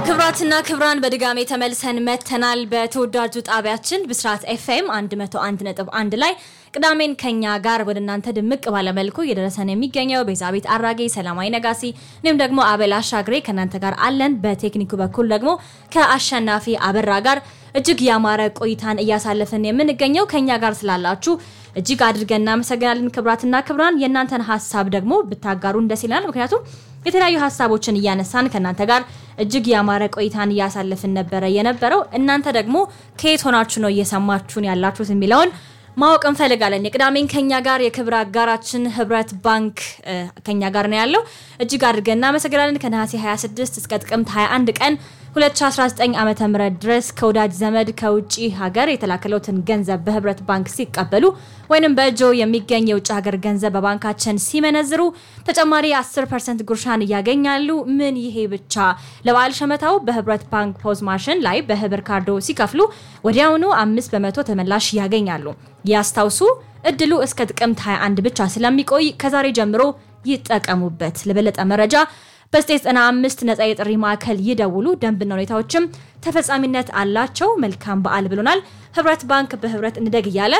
ክብራትና ክብራን በድጋሜ ተመልሰን መተናል በተወዳጁ ጣቢያችን ብስራት ኤፍኤም 101.1 ላይ ቅዳሜን ከኛ ጋር ወደናንተ ድምቅ ባለ መልኩ እየደረሰን የሚገኘው ቤዛቤት አራጌ ሰላማዊ ነጋሲ እኔም ደግሞ አቤል አሻግሬ ከናንተ ጋር አለን በቴክኒኩ በኩል ደግሞ ከአሸናፊ አበራ ጋር እጅግ ያማረ ቆይታን እያሳለፈን የምንገኘው ከኛ ጋር ስላላችሁ እጅግ አድርገን እናመሰግናለን ክብራትና ክብራን የናንተን ሐሳብ ደግሞ ብታጋሩን ደስ ይላል ምክንያቱም የተለያዩ ሐሳቦችን እያነሳን ከናንተ ጋር እጅግ ያማረ ቆይታን እያሳለፈን ነበር የነበረው እናንተ ደግሞ ከየት ሆናችሁ ነው እየሰማችሁን ያላችሁት የሚለውን ማወቅ እንፈልጋለን የቅዳሜን ከኛ ጋር የክብራ አጋራችን ህብረት ባንክ ከኛ ጋር ነው ያለው እጅግ አድርገን እናመሰግናለን ከነሐሴ 26 እስከ ጥቅምት 21 ቀን 2019 ዓመተ ምህረት ድረስ ከወዳጅ ዘመድ ከውጪ ሀገር የተላከለውትን ገንዘብ በህብረት ባንክ ሲቀበሉ ወይንም በእጆ የሚገኝ የውጭ ሀገር ገንዘብ በባንካችን ሲመነዝሩ ተጨማሪ 10% ጉርሻን ያገኛሉ ምን ይሄ ብቻ ለበዓል ሸመታው በህብረት ባንክ ፖዝ ማሽን ላይ በህብር ካርዶ ሲከፍሉ ወዲያውኑ 5% ተመላሽ ያገኛሉ ያስታውሱ እድሉ እስከ ጥቅምት 21 ብቻ ስለሚቆይ ከዛሬ ጀምሮ ይጠቀሙበት ለበለጠ መረጃ በ95 ነፃ የጥሪ ማዕከል ይደውሉ ደንብና ሁኔታዎችም ተፈጻሚነት አላቸው መልካም በዓል ብሎናል ህብረት ባንክ በህብረት እንደግ ያለ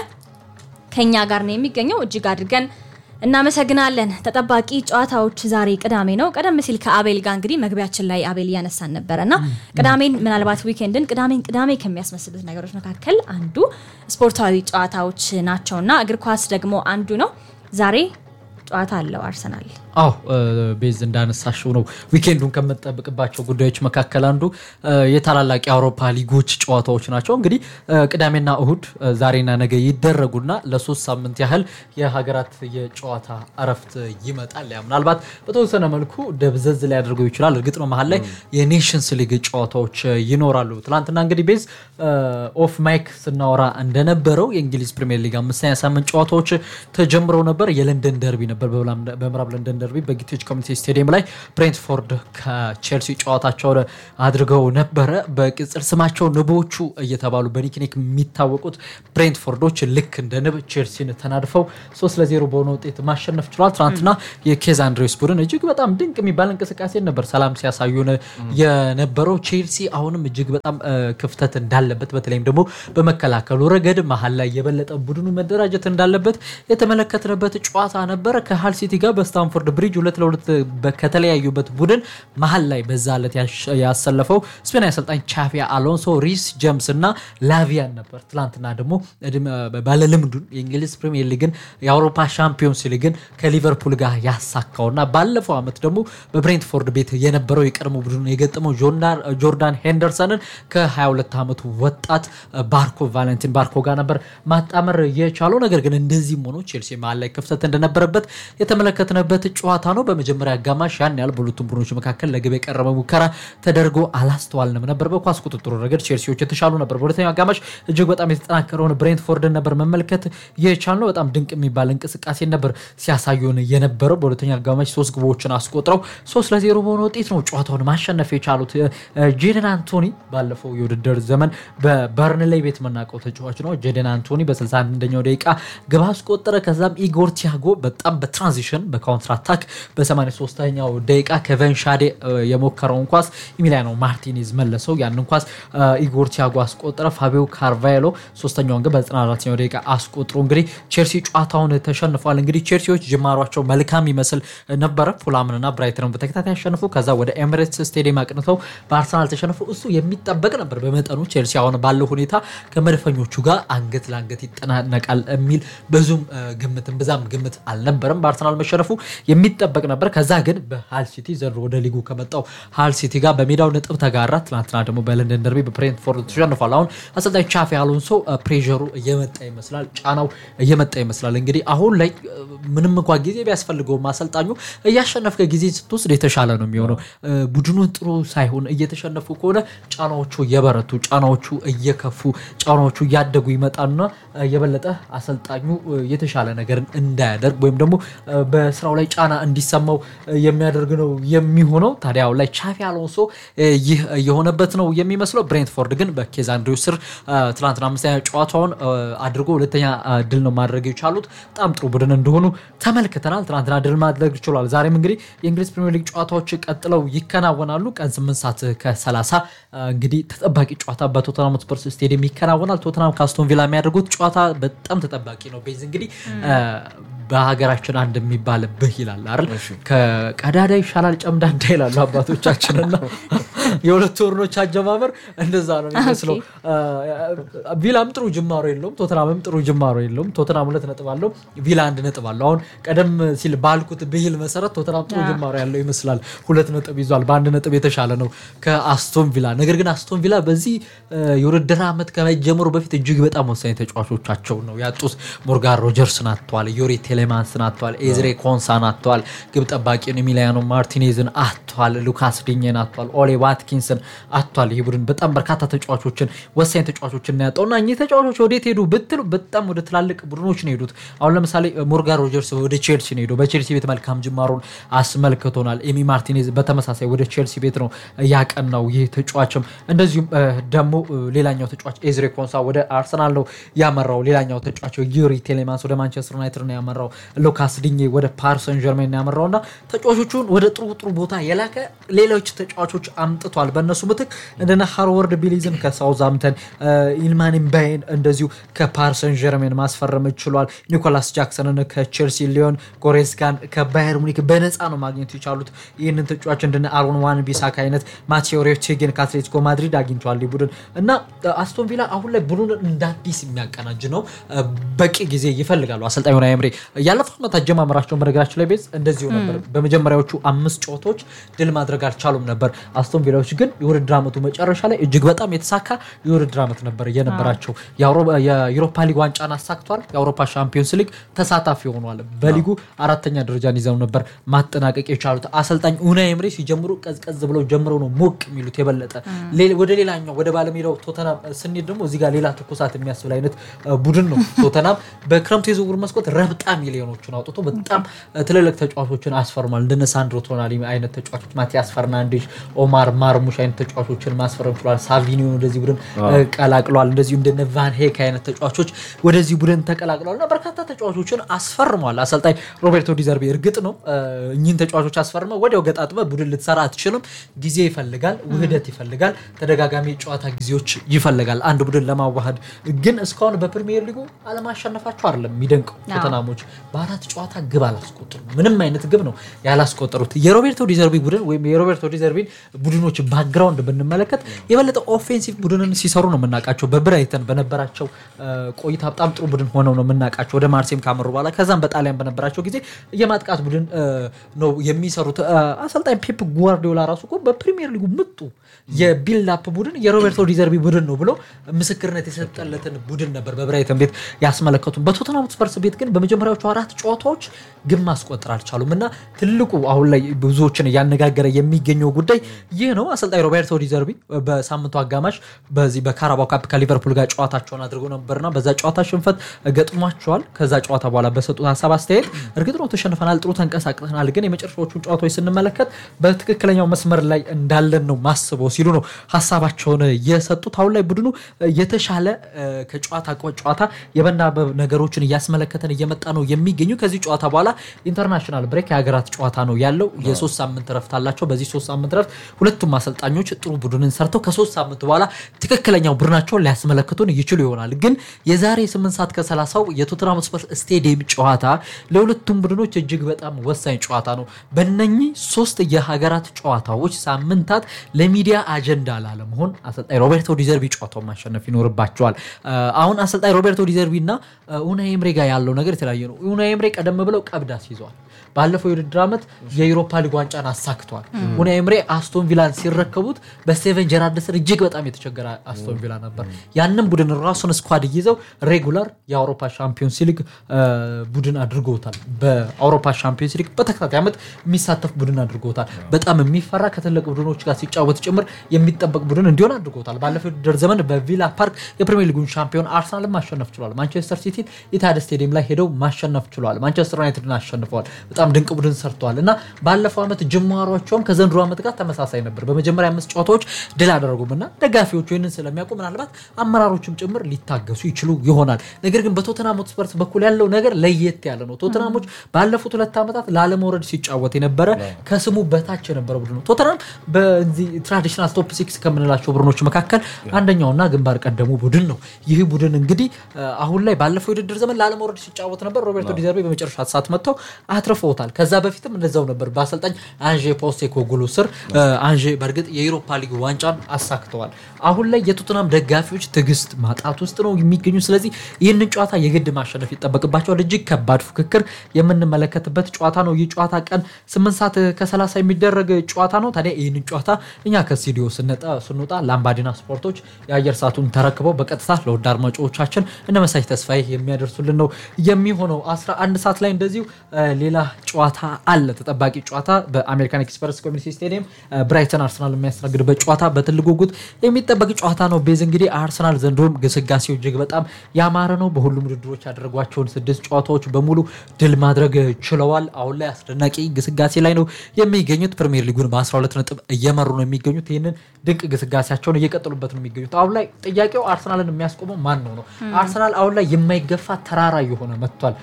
ከኛ ጋር ነው የሚገኘው እጅግ አድርገን እናመሰግናለን ተጠባቂ ጨዋታዎች ዛሬ ቅዳሜ ነው ቀደም ሲል ከአቤል ጋር እንግዲህ መግቢያችን ላይ አቤል ያነሳን ነበርና ቅዳሜን ምናልባት ዊኬንድን ቅዳሜ ከሚያስመስሉት ነገሮች መካከል አንዱ ስፖርታዊ ጨዋታዎች ናቸውና እግር ኳስ ደግሞ አንዱ ነው ዛሬ ጨዋታ አለው አርሰናል ቤዝ እንዳነሳሽው ነው ዊኬንዱን ከመጠበቅባቸው ጉዳዮች መካከል አንዱ የታላላቅ የአውሮፓ ሊጎች ጨዋታዎች ናቸው እንግዲህ ቅዳሜና እሁድ ዛሬና ነገ ይደረጉና ለ3 ሳምንት ያህል የሀገራት የጨዋታ አረፍት ይመጣል ምናልባት በተወሰነ መልኩ ደብዘዝ ላይ ያደርገው ይችላል እርግጥ ነው መሃል ላይ የኔሽንስ ሊግ ጨዋታዎች ይኖራሉ ትላንትና እንግዲህ ቤዝ ኦፍ ማይክ ስናወራ እንደነበረው የእንግሊዝ ፕሪሚየር ሊግ 5ኛ ሳምንት ጨዋታዎች ተጀምረው ነበር የለንደን ደርቢ ነበር በምዕራብ ለንደን ደርቢ በጊቲች ኮሚኒቲ ስቴዲየም ላይ ብሬንትፎርድ ከቼልሲ ጨዋታቸውን አድርገው ነበር በቅጽል ስማቸው ንቦቹ እየተባሉ በኒክኔክ የሚታወቁት ብሬንትፎርዶች ልክ እንደ ንብ ቼልሲን ተናድፈው 3-0 በሆነ ውጤት ማሸነፍ ችሏል ትናንትና የኬዝ አንድሬስ ቡድን እጅግ በጣም ድንቅ የሚባል እንቅስቃሴ ነበር ሰላም ሲያሳዩን የነበረው ቼልሲ አሁንም እጅግ በጣም ክፍተት እንዳለበት በተለይም ደግሞ በመከላከሉ ረገድ መሃል ላይ የበለጠ ቡድኑ መደራጀት እንዳለበት የተመለከተበት ጨዋታ ነበር ከሃል ሲቲ ጋር በስታንፎርድ ብሪጅ 2-2 በከተለያዩበት ቡድን መሃል ላይ በዛለት ያሰለፈው ስፔን አሰልጣኝ ቻቪ አሎንሶ ሪስ ጄምስ እና ላቪያን ነበር ትላንትና ደግሞ ባለልምዱን የእንግሊዝ ፕሪሚየር ሊግን የአውሮፓ ሻምፒዮንስ ሊግን ከሊቨርፑል ጋር ያሳካውና ባለፈው አመት ደግሞ በብሬንትፎርድ ቤት የነበረው የቀድሞ ቡድን የገጠመው ጆርዳን ሄንደርሰንን ከ22 አመቱ ወጣት ቫለንቲን ባርኮ ጋር ነበር ማጣመር የቻለው ነገር ግን እንደዚህም ሆኖ ቼልሲ መሃል ላይ ክፍተት እንደነበረበት የተመለከተበት ጨዋታ ነው በመጀመሪያ አጋማሽ ያን ያህል በሁለቱም ቡድኖች መካከል ለግብ የቀረበ ሙከራ ተደርጎ አላስተዋልንም ነበር በኳስ ቁጥጥሩ ረገድ ቼልሲዎች የተሻሉ ነበር በሁለተኛው አጋማሽ እጅግ በጣም የተጠናከረውን ብሬንትፎርድን ነበር መመልከት የቻልነው በጣም ድንቅ የሚባል እንቅስቃሴ ነበር ሲያሳዩን የነበረው በሁለተኛው አጋማሽ 3 ግቦችን አስቆጥረው 3-0 በሆነ ውጤት ነው ጨዋታውን ማሸነፍ የቻሉት ጄደን አንቶኒ ባለፈው የውድድር ዘመን በበርንሌይ ቤት መናቀው ተጫዋች ነው ጄደን አንቶኒ በ61ኛው ደቂቃ ግብ አስቆጠረ ከዛም ኢጎር ቲያጎ በጣም በትራንዚሽን በካውንተር አታክ በ83ኛው ደቂቃ ኬቨን ሻዴ የሞከረውን ኳስ ኢሚሊያኖ ማርቲኔዝ መለሰው ያንን ኳስ ኢጎር ቲያጎ አስቆጠረ ፋቢዮ ካርቫሎ 3ኛውን ግብ በ94ኛው ደቂቃ አስቆጥሮ እንግዲህ ቼልሲ ጨዋታውን ተሸንፏል እንግዲህ ቼልሲዎች ጅማሯቸው መልካም ይመስል ነበር ፉላምንና ብራይተንን በተከታታይ ያሸነፉ ከዛ ወደ ኤሚሬትስ ስቴዲየም አቅንተው በአርሰናል ተሸነፉ እሱ የሚጠበቅ ነበር በመጠኑ ቼልሲ አሁን ባለው ሁኔታ ከመድፈኞቹ ጋር አንገት ለአንገት ይጠናነቃል የሚል ብዙም ግምት አልነበረም በአርሰናል መሸነፉ የሚጠበቅ ነበር ከዛ ግን በሃል ሲቲ ዘንድሮ ወደ ሊጉ ከመጣው ሃል ሲቲ ጋር በሜዳው ነጥብ ተጋራ ትናንትና ደግሞ በለንደን ደርቢ በብሬንትፎርድ ተሸንፏል አሁን አሰልጣኝ ቻቪ አሎንሶ ፕሬሸሩ እየመጣ ይመስላል ጫናው እየመጣ ይመስላል እንግዲህ አሁን ላይ ምንም እንኳን ጊዜ ቢያስፈልገው ማሰልጣኙ እያሸነፈ ጊዜ ስትወስድ የተሻለ ነው የሚሆነው ቡድኑን ጥሩ ሳይሆን እየተሸነፉ ከሆነ ጫናዎቹ የበረቱ ጫናዎቹ እየከፉ ጫናዎቹ ያደጉ ይመጣሉና የበለጠ አሰልጣኙ የተሻለ ነገር እንዳያደርግ ወይም ደግሞ በስራው ላይ ጫና ጫና እንዲሰማው የሚያደርግ ነው የሚሆነው። ታዲያው ላይ ቻቪ አሎንሶ ይህ የሆነበት ነው የሚመስለው። ብሬንትፎርድ ግን በኬዝ አንድሪውስ ስር ትናንትና አምስተኛ ጨዋታውን አድርጎ ሁለተኛ ድል ነው ማድረግ የቻሉት። በጣም ጥሩ ቡድን እንደሆኑ ተመልክተናል። ትናንትና ድል ማድረግ ችሏል። ዛሬም እንግዲህ የእንግሊዝ ፕሪሚየር ሊግ ጨዋታዎች ቀጥለው ይከናወናሉ። ቀን 8:30 እንግዲህ ተጠባቂ ጨዋታ በቶተንሃም ስፐርስ ስቴዲየም ይከናወናል። ቶተንሃም ካስቶን ቪላ የሚያደርጉት ጨዋታ በጣም ተጠባቂ ነው። ቤዝ እንግዲህ በሀገራችን አንድ የሚባል ብህ ይላል አይደል? ከቀዳዳ ይሻላል ጨምዳዳ ይላሉ አባቶቻችንና የሁለት ወርኖች አጀማመር እንደዛ ነው የሚመስለው። ቪላም ጥሩ ጅማሮ የለውም፣ ቶተንሃምም ጥሩ ጅማሮ የለውም። ቶተንሃም 2 ነጥብ አለው፣ ቪላ 1 ነጥብ አለው። አሁን ቀደም ሲል ባልኩት ብሂል መሰረት ቶተንሃም ጥሩ ጅማሮ ያለው ይመስላል። 2 ነጥብ ይዟል፣ በ1 ነጥብ የተሻለ ነው ከአስቶን ቪላ። ነገር ግን አስቶን ቪላ በዚህ የውድድር ዓመት ከመጀመሩ በፊት እጅግ በጣም ወሳኝ ተጫዋቾቻቸው ነው ያጡት። ሞርጋን ሮጀርስን አጥተዋል፣ ዮሪ ቴሌማንስን አጥተዋል፣ ኤዝሬ ኮንሳን አጥተዋል፣ ግብ ጠባቂውን ኤሚሊያኖ ማርቲኔዝን አጥተዋል፣ ሉካስ ዲኝን አጥተዋል፣ ኦሌ ዋትኪንስን አጥተዋል። ይህ ቡድን በጣም በርካታ ተጫዋቾችን ወሳኝ ተጫዋቾችን ያጣውና እኚህ ተጫዋቾች ወዴት ሄዱ ብትሉ በጣም ወደ ትላልቅ ቡድኖች ነው ሄዱት። አሁን ለምሳሌ ሞርጋን ሮጀርስ ወደ ቼልሲ ነው ሄዶ በቼልሲ ቤት መልካም ጅማሮን አስመልክቶናል። ኤሚ ማርቲኔዝ በተመሳሳይ ወደ ቼልሲ ቤት ነው ያቀናው ይህ ተጫዋችም። እንደዚሁም ደግሞ ሌላኛው ተጫዋች ኤዝሬ ኮንሳ ወደ አርሰናል ነው ያመራው። ሌላኛው ተጫዋች ዩሪ ቴሌማንስ ወደ ማንቸስተር ዩናይትድ ነው ያመራው። ሉካስ ዲኝ ወደ ፓሪስ ሰን ዠርሜን ነው ያመራውና ተጫዋቾቹን ወደ ጥሩ ቦታ የላከ ሌሎች ተጫዋቾች አምጥቷል። በእነሱ ምትክ እንደነ ሃርወርድ ቢሊዝን ከሳውዝሃምፕተን፣ ኢልማን ምባይን እንደዚሁ ከፓሪስ ሰን ዠርሜን ማስፈረም ችሏል። ኒኮላስ ጃክሰንን ከቼልሲ፣ ሊዮን ጎሬስካን ከባየር ሙኒክ በነፃ ነው ማግኘት የቻሉት። ይህንን ተጫዋች እንደነ አሮን ዋን ቢሳካ አይነት ማቴዮ ሬቴጌን ከአትሌቲኮ ማድሪድ አግኝቷል ቡድን እና አስቶን ቪላ አሁን ላይ ቡድኑን እንደ አዲስ የሚያቀናጅ ነው። በቂ ጊዜ ይፈልጋሉ አሰልጣኝ ኡናይ ኤምሪ። ያለፈው ዓመት አጀማመራቸው በነገራችን ላይ ቤዝ እንደዚሁ ነበር። በመጀመሪያዎቹ 5 ጨዋታዎች ድል ማድረግ አልቻሉም ነበር። አስቶን ቪላዎች ግን የውድድር ዓመቱ መጨረሻ ላይ እጅግ በጣም የተሳካ የውድድር ዓመት ነበር የነበራቸው። የዩሮፓ ሊግ ዋንጫን አሳክቷል። የአውሮፓ ሻምፒዮንስ ሊግ ተሳታፊ ሆኗል። በሊጉ 4ኛ ደረጃን ይዘው ነበር ማጠናቀቅ የቻሉት። አሰልጣኝ ኡናይ ኤምሪ ሲጀምሩ ቀዝቀዝ ብለው ጀምረው ነው ሞቅ የሚሉት የበለጠ ወደ ሌላኛው ወደ ባለሜዳው ቶተንሃም ስንሄድ ደግሞ እዚህ ጋር ሌላ ትኩሳት የሚያስብል አይነት ቡድን ነው። ቶተንሃም በክረምቱ የዝውውር መስኮት ረብጣ ሚሊዮኖችን አውጥቶ በጣም ትልልቅ ተጫዋቾችን አስፈርሟል። እንደነ ሳንድሮ ቶናሊ አይነት ተጫዋቾች፣ ማቲያስ ፈርናንዴዝ፣ ኦማር ማርሙሽ አይነት ተጫዋቾችን ማስፈረም ችሏል። ሳቪኒዮ ወደዚህ ቡድን ቀላቅሏል። እንደዚሁ እንደነ ቫን ሄክ አይነት ተጫዋቾች ወደዚህ ቡድን ተቀላቅለዋልና በርካታ ተጫዋቾችን አስፈርሟል አሰልጣኝ ሮቤርቶ ዲዘርቢ። እርግጥ ነው እኚህን ተጫዋቾች አስፈርመው ወዲያው ገጣጥመ ቡድን ልትሰራ አትችልም። ጊዜ ይፈልጋል፣ ውህደት ይፈልጋል፣ ተደጋጋሚ ጨዋታ ጊዜዎች ይፈልጋል አንድ ቡድን ለማዋሃድ። ግን እስካሁን በፕሪሚየር ሊጉ አለማሸነፋቸው አይደለም የሚደንቀው። ቶተንሃሞች በ4 ጨዋታ ግብ አላስቆጠሩም። ምንም አይነት ግብ ነው ያላስቆጠሩት። የሮቤርቶ ዲዘርቢ ቡድን ወይም የሮቤርቶ ዲዘርቢን ቡድኖች ባክግራውንድ ብንመለከት የበለጠ ኦፌንሲቭ ቡድንን ሲሰሩ ነው የምናውቃቸው። በብራይተን በነበራቸው ቆይታ በጣም ጥሩ ቡድን ሆነው ነው የምናውቃቸው ወደ ማርሴም ካመሩ በኋላ። ከዛም በጣሊያን በነበራቸው ጊዜ የማጥቃት ቡድን ነው የሚሰሩት። አሰልጣኝ ፔፕ ጓርዲዮላ ራሱ እኮ በፕሪሚየር ሊጉ ምጡ የቢልድ አፕ ቡድን የሮቤርቶ ዲዘርቢ ቡድን ነው ብሎ ምስክርነት የሰጠለትን ቡድን ነበር በብራይተን ቤት ያስመለከቱን። በቶተንሃም ስፐርስ ቤት ግን በመጀመሪያዎቹ 4 ጨዋታዎች ግብ ማስቆጠር አልቻሉም እና ትልቁ አሁን ላይ ብዙዎችን እያነጋገረ የሚገኘው ጉዳይ ይህ ነው። አሰልጣኝ ሮቤርቶ ዲዘርቢ በሳምንቱ አጋማሽ በዚህ በካራባኦ ካፕ ከሊቨርፑል ጋር ጨዋታቸውን አድርገው ነበርና በዛ ጨዋታ ሽንፈት ገጥሟቸዋል። ከዛ ጨዋታ በኋላ በሰጡት ሀሳብ አስተያየት እርግጥ ነው ተሸንፈናል፣ ጥሩ ተንቀሳቅሰናል፣ ግን የመጨረሻዎቹን ጨዋታዎች ስንመለከት በትክክለኛው መስመር ላይ እንዳለን ነው ማስበው ሲሉ ነው ሀሳባቸውን የሰጡት። አሁን ላይ ቡድኑ የተሻለ ከጨዋታ ጨዋታ የመናበብ ነገሮችን እያስመለከተን እየመጣ ነው የሚገኙ። ከዚህ ጨዋታ በኋላ ኢንተርናሽናል ብሬክ የሀገራት ጨዋታ ነው ያለው። የ3 ሳምንት ረፍት አላቸው። በዚህ 3 ሳምንት ረፍት ሁለቱም አሰልጣኞች ጥሩ ቡድንን ሰርተው ከ3 ሳምንት በኋላ ትክክለኛው ቡድናቸውን ሊያስመለክቱን ይችሉ ይሆናል። ግን የዛሬ 8:30 የቶተንሃም ስፐርስ ስቴዲየም ጨዋታ ለሁለቱም ቡድኖች እጅግ በጣም ወሳኝ ጨዋታ ነው። በእነኚህ 3 የሀገራት ጨዋታዎች ሳምንታት ለሚዲያ አጀንዳ ላለመሆን አሰልጣኝ ሮቤርቶ ዲዘርቢ ጨዋታውን ማሸነፍ ይኖርባቸዋል። አሁን አሰልጣኝ ሮቤርቶ ዲዘርቢ እና ኡናይ ኤምሪ ጋር ያለው ነገር የተለያየ ነው። ኡናይ ኤምሪ ቀደም ብለው ቀብድ አስይዘዋል። ባለፈው የውድድር ዓመት የዩሮፓ ሊግ ዋንጫን አሳክቷል። ኡናይ ኤምሪ አስቶን ቪላን ሲረከቡት በስቴቨን ጀራርድ ስር እጅግ በጣም የተቸገረ አስቶን ቪላ ነበር። ያንን ቡድን ራሱን ስኳድ ይዘው ሬጉላር የአውሮፓ ሻምፒዮንስ ሊግ ቡድን አድርገውታል። በአውሮፓ ሻምፒዮንስ ሊግ በተከታታይ ዓመት የሚሳተፍ ቡድን አድርገውታል። በጣም የሚፈራ ከትልቅ ቡድኖች ጋር ሲጫወት ጭምር የሚጠበቅ ቡድን እንዲሆን አድርገውታል። ባለፈው የውድድር ዘመን በቪላ ፓርክ የፕሪሚየር ሊጉን ሻምፒዮን አርሰናልን ማሸነፍ ችሏል። ማንቸስተር ሲቲ ኢታድ ስቴዲየም ላይ ሄደው ማሸነፍ ችሏል። ማንቸስተር ዩናይትድን አሸንፈዋል። በጣም ድንቅ ቡድን ሰርተዋል እና ባለፈው አመት ጅማሯቸውም ከዘንድሮ አመት ጋር ተመሳሳይ ነበር በመጀመሪያ 5 ጨዋታዎች ድል አደረጉምና ደጋፊዎቹ ይሄንን ስለሚያውቁ ምናልባት አመራሮችም ጭምር ሊታገሱ ይችላሉ ይሆናል ነገር ግን በቶተንሃም ሆትስፐርስ በኩል ያለው ነገር ለየት ያለ ነው ቶተንሃሞች ባለፉት 2 አመታት ላለመውረድ ሲጫወት የነበረ ከስሙ በታች የነበረ ቡድን ነው ቶተንሃም በዚህ ትራዲሽናል ቶፕ 6 ከመንላቸው ቡድኖች መካከል አንደኛውና ግንባር ቀደሙ ቡድን ነው ይህ ቡድን እንግዲህ አሁን ላይ ባለፈው የውድድር ዘመን ላለመውረድ ሲጫወት ነበር ሮቤርቶ ዲ ዘርቢ በመጨረሻ ሰዓት መጥተው አትርፈውታል ከዛ በፊትም እንደዛው ነበር በአሰልጣኝ አንጄ ፖስቴኮግሉ ስር አንጄ በርግጥ የዩሮፓ ሊግ ዋንጫን አሳክተዋል አሁን ላይ የቶተንሃም ደጋፊዎች ትግስት ማጣት ውስጥ ነው የሚገኙ ስለዚህ ይህንን ጨዋታ የግድ ማሸነፍ ይተበቅባቸዋል እጅግ ከባድ ፉክክር የምንመለከትበት ጨዋታ ነው ይህ ጨዋታ ቀን 8:30 የሚደረግ ጨዋታ ነው ታዲያ ይህንን ጨዋታ እኛ ከስቱዲዮ ስንወጣ ላምባዲና ስፖርቶች የአየር ሰዓቱን ተረክበው በቀጥታ ለውድ አድማጮቻችን እነ መሳይ ተስፋዬ የሚያደርሱልን ነው የሚሆነው 11 ሰዓት ላይ እንደዚሁ ሌላ ጨዋታ አለ ተጠባቂ ጨዋታ በአሜሪካን ኤክስፕረስ ኮሚኒቲ ስቴዲየም ብራይተን አርሰናል የሚያስተናግድበት ጨዋታ በትልቁ ጉት የሚጠበቅ ጨዋታ ነው ቤዝ እንግዲህ አርሰናል ዘንድሮም ግስጋሴው እጅግ በጣም ያማረ ነው በሁሉም ውድድሮች ያደረጓቸውን 6 ጨዋታዎች በሙሉ ድል ማድረግ ችለዋል አሁን ላይ አስደናቂ ግስጋሴ ላይ ነው የሚገኙት ፕሪሚየር ሊጉን በ12 ነጥብ እየመሩ ነው የሚገኙት ይሄንን ድንቅ ግስጋሴያቸውን እየቀጠሉበት ነው የሚገኙት አሁን ላይ ጥያቄው አርሰናልን የሚያስቆመው ማን ነው አርሰናል አሁን ላይ የማይገፋ ተራራ የሆነ መጥቷል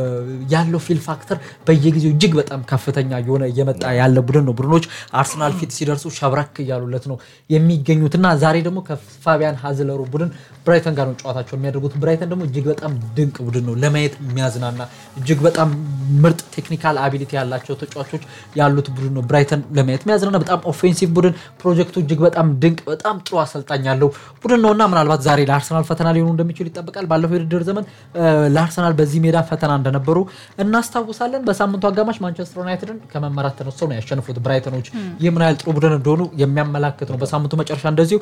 ያለው ፊል ፋክተር በየጊዜው እጅግ በጣም ከፍተኛ የሆነ እየመጣ ያለ ቡድን ነው ቡድኖች አርሰናል ፊት ሲደርሱ ሸብራክ ያሉለት ነው የሚገኙትና ዛሬ ደግሞ ከፋቢያን ሃዝለሩ ቡድን ብራይተን ጋር ነው ጨዋታቸው የሚያደርጉት ብራይተን ደግሞ እጅግ በጣም ድንቅ ቡድን ነው ለማየት የሚያዝናና እጅግ በጣም ምርጥ ቴክኒካል አቢሊቲ ያላቸው ተጫዋቾች ያሉት ቡድን ነው ብራይተን ለማየት የሚያዝናና በጣም ኦፌንሲቭ ቡድን ፕሮጀክቱ እጅግ በጣም ድንቅ በጣም ጥሩ አሰልጣኝ ያለው ቡድን ነውና ምናልባት ዛሬ ለአርሰናል ፈተና ሊሆኑ እንደሚችሉ ይጠበቃል ባለፈው የውድድር ዘመን ለአርሰናል በዚህ ሜዳ ፈተና እንደነበሩ እናስታውሳለን በሳምንቱ አጋማሽ ማንቸስተር ዩናይትድን ከመመራት ተነስተው ነው ያሸነፉት ብራይተኖች ይህ ምን ያህል ጥሩ ቡድን እንደሆኑ የሚያመላክት ነው በሳምንቱ መጨረሻ እንደዚሁ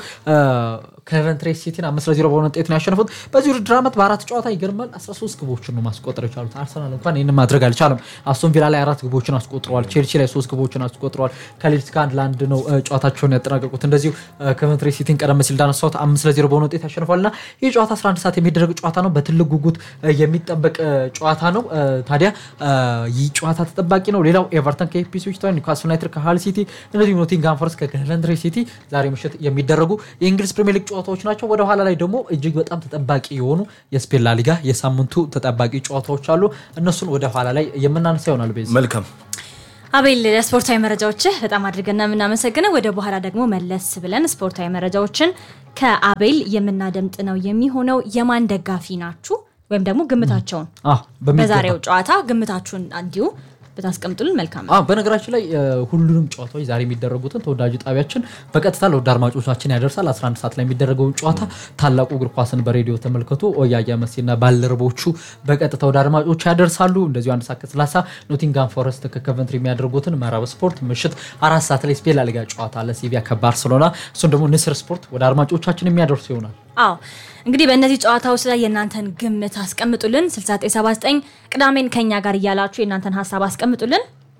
ኮቨንትሪ ሲቲን 5-0 በሆነ ውጤት ነው ያሸነፉት በዚህ ውድድር ዓመት በአራት ጨዋታ ይገርማል 13 ግቦችን ነው ማስቆጠር የቻሉት አርሰናል እንኳን ይሄን ማድረግ አልቻለም አስቶን ቪላ ላይ 4 ግቦችን አስቆጥረዋል ቼልሲ ላይ 3 ግቦችን አስቆጥረዋል ከሊድስ ጋር ለአንድ ነው ጨዋታቸውን ያጠናቀቁት እንደዚሁ ኮቨንትሪ ሲቲን ቀደም ሲል ዳነሳውት 5-0 በሆነ ውጤት ያሸነፋልና ይህ ጨዋታ 11 ሰዓት የሚደረግ ጨዋታ ነው በትልቅ ጉጉት የሚጠበቅ ጨዋታ ነው ታዲያ ይህ ጨዋታ ተጠባቂ ነው ሌላው ኤቨርተን ከኢፕስዊች ታውን ኒውካስል ዩናይትድ ከሃል ሲቲ እንደዚሁ ኖቲንግሃም ፎረስት ከኮቨንትሪ ሲቲ ዛሬ ምሽት የሚደረጉ የእንግሊዝ ፕሪሚየር ሊግ ጨዋታዎች ናቸው ወደ ኋላ ላይ ደግሞ እጅግ በጣም ተጠባቂ የሆኑ የስፔን ላሊጋ የሳምንቱ ተጠባቂ ጨዋታዎች አሉ እነሱን ወደ ኋላ ላይ የምናነሳ ይሆናል ቤዝ መልካም አቤል ለስፖርታዊ መረጃዎች በጣም አድርገና ምናመሰግነው ወደ በኋላ ደግሞ መለስ ብለን ስፖርታዊ መረጃዎችን ከአቤል የምናደምጥ ነው የሚሆነው የማን ደጋፊ ናችሁ ወይም ደግሞ ግምታቸውን በዛሬው ጨዋታ ግምታችሁን አንዲው በታስቀምጡልን መልካም ነው በነገራችን ላይ ሁሉንም ጨዋታዎች ዛሬ የሚደረጉትን ተወዳጁ ጣቢያችን በቀጥታ ለወድ አድማጮቻችን ያደርሳል 11 ሰዓት ላይ የሚደረገው ጨዋታ ታላቁ እግር ኳስን በሬዲዮ ተመልከቱ ኦያያ መሲና ባልደረቦቹ በቀጥታ ወድ አድማጮች ያደርሳሉ እንደዚሁ 1 ሰዓት ከ30 ኖቲንግሃም ፎረስት ከኮቨንትሪ የሚያደርጉትን መራብ ስፖርት ምሽት 4 ሰዓት ላይ ስፔን ላሊጋ ጨዋታ ለሲቪያ ከባርሴሎና እሱን ደግሞ ንስር ስፖርት ወድ አድማጮቻችን የሚያደርሱ ይሆናል እንግዲህ በእነዚህ ጨዋታዎች ላይ የናንተን ግምት አስቀምጡልን 6979 ቅዳሜን ከኛ ጋር እያላችሁ የናንተን ሐሳብ አስቀምጡልን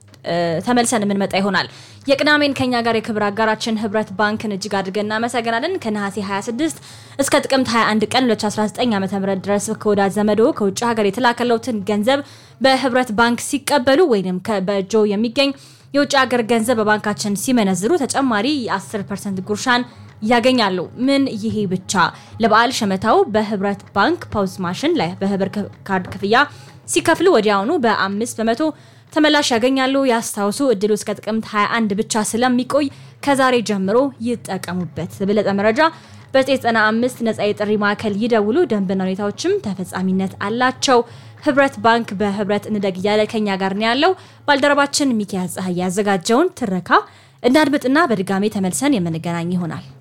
ተመልሰን ምን መጣ ይሆናል የቅዳሜን ከኛ ጋር የክብር አጋራችን ህብረት ባንክን እጅግ አድርገን እናመሰግናለን ከነሐሴ 26 እስከ ጥቅምት 21 ቀን 2019 ዓ.ም ድረስ ከወዳጅ ዘመዶ ከውጭ ሀገር የተላከለውትን ገንዘብ በህብረት ባንክ ሲቀበሉ ወይንም በጆ የሚገኝ የውጭ ሀገር ገንዘብ በባንካችን ሲመነዝሩ ተጨማሪ 10% ጉርሻን ያገኛሉ ምን ይሄ ብቻ ለበዓል ሸመታው በህብረት ባንክ ፓውዝ ማሽን ላይ በህብር ካርድ ክፍያ ሲከፍሉ ወዲያውኑ በ5% ተመላሽ ያገኛሉ ያስታውሱ እድሉ እስከ ጥቅምት 21 ብቻ ስለሚቆይ ከዛሬ ጀምሮ ይጠቀሙበት በለጠ መረጃ በ95 ነፃ የጥሪ ማዕከል ይደውሉ ደንብና ሁኔታዎችም ተፈጻሚነት አላቸው ህብረት ባንክ በህብረት እንደግ ያለ ከኛ ጋር ነው ያለው ባልደረባችን ሚኪያስ ፀሐይ ያዘጋጀውን ትረካ እንዳድምጥና በድጋሜ ተመልሰን የምንገናኝ ይሆናል